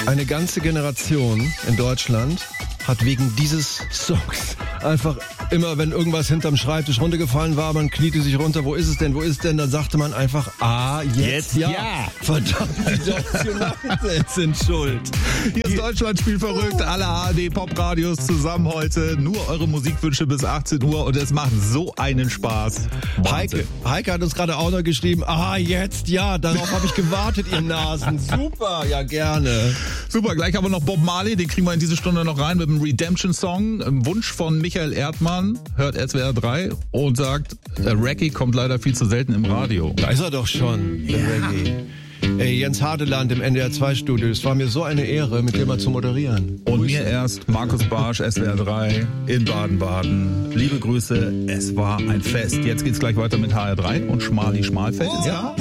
Eine ganze Generation in Deutschland hat wegen dieses Songs einfach immer, wenn irgendwas hinterm Schreibtisch runtergefallen war, man kniete sich runter, wo ist es denn, dann sagte man einfach, jetzt ja. Verdammt, die Nationalisten sind schuld. Hier ist Deutschland spielt verrückt, alle ARD-Pop-Radios zusammen heute, nur eure Musikwünsche bis 18 Uhr und es macht so einen Spaß. Heike hat uns gerade auch noch geschrieben, jetzt ja, darauf habe ich gewartet, ihr Nasen. Super, ja gerne. Super, gleich haben wir noch Bob Marley, den kriegen wir in diese Stunde noch rein mit dem Redemption-Song. Wunsch von Michael Erdmann, hört SWR 3 und sagt, Reggae kommt leider viel zu selten im Radio. Da ist er doch schon, der Reggae. Ey, Jens Hardeland im NDR 2 Studio, es war mir so eine Ehre, mit dir mal zu moderieren. Und Grüße. Mir erst Markus Barsch, SWR 3 in Baden-Baden. Liebe Grüße, es war ein Fest. Jetzt geht's gleich weiter mit HR3 und Schmali Schmalfeld. Ja.